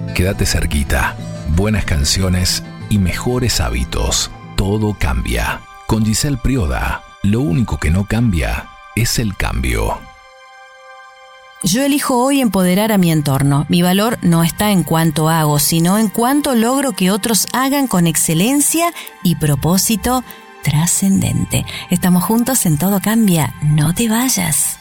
Quédate cerquita. Buenas canciones y mejores hábitos. Todo cambia. Con Giselle Prioda, lo único que no cambia es el cambio. Yo elijo hoy empoderar a mi entorno. Mi valor no está en cuánto hago, sino en cuánto logro que otros hagan con excelencia y propósito trascendente. Estamos juntos en Todo Cambia. No te vayas.